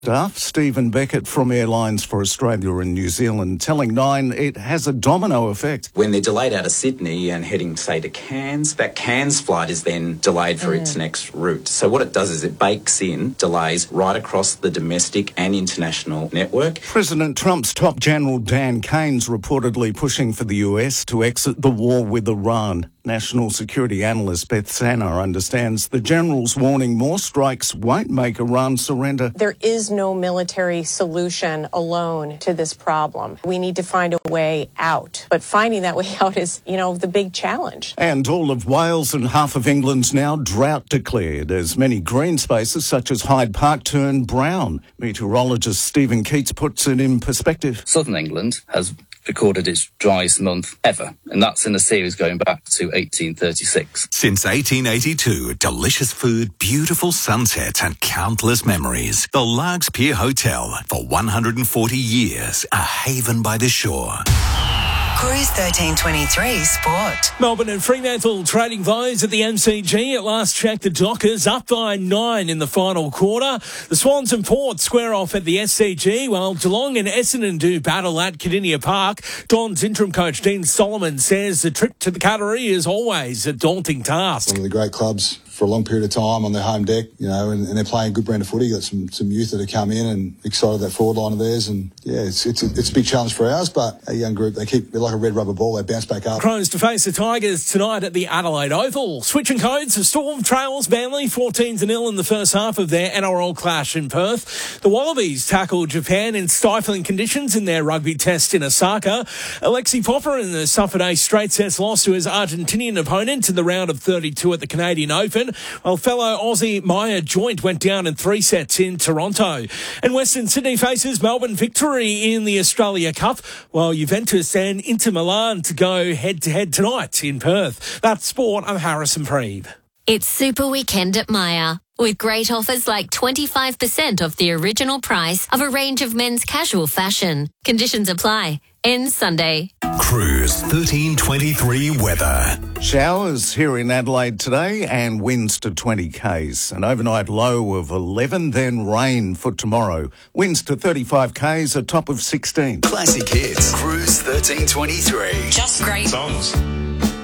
Stephen Beckett from Airlines for Australia and New Zealand telling Nine it has a domino effect. When they're delayed out of Sydney and heading, say, to Cairns, that Cairns flight is then delayed for its next route. So what it does is it bakes in delays right across the domestic and international network. President Trump's top general Dan Keynes reportedly pushing for the US to exit the war with Iran. National security analyst Beth Sanner understands the general's warning more strikes won't make Iran surrender. There is no military solution alone to this problem. We need to find a way out. But finding that way out is, the big challenge. And all of Wales and half of England's now drought declared as many green spaces such as Hyde Park turn brown. Meteorologist Stephen Keats puts it in perspective. Southern England has recorded its driest month ever, and that's in a series going back to 1836. Since 1882, delicious food, beautiful sunsets and countless memories. The Largs Pier Hotel, for 140 years, a haven by the shore. Cruise 1323 Sport. Melbourne and Fremantle trading blows at the MCG. At last check, the Dockers up by 9 in the final quarter. The Swans and Port square off at the SCG, while Geelong and Essendon do battle at Kardinia Park. Don's interim coach Dean Solomon says the trip to the Cattery is always a daunting task. One of the great clubs for a long period of time on their home deck, and they're playing a good brand of footy. Got some youth that have come in and excited that forward line of theirs, and it's a big challenge for ours. But a young group, they're like a red rubber ball. They bounce back up. Crows to face the Tigers tonight at the Adelaide Oval. Switching codes, the Storm trails Manly 14-0 in the first half of their NRL clash in Perth. The Wallabies tackle Japan in stifling conditions in their rugby test in Osaka. Alexi Popper suffered a straight sets loss to his Argentinian opponent in the round of 32 at the Canadian Open, while fellow Aussie Maya Joint went down in 3 sets in Toronto. And Western Sydney faces Melbourne Victory in the Australia Cup, while Juventus and Inter Milan to go head-to-head tonight in Perth. That's sport. I'm Harrison Preeb. It's Super Weekend at Myer, with great offers like 25% off the original price of a range of men's casual fashion. Conditions apply. Ends Sunday. Cruise 1323 weather. Showers here in Adelaide today and winds to 20 k's. An overnight low of 11, then rain for tomorrow. Winds to 35 k's, a top of 16. Classic hits. Cruise 1323. Just great songs.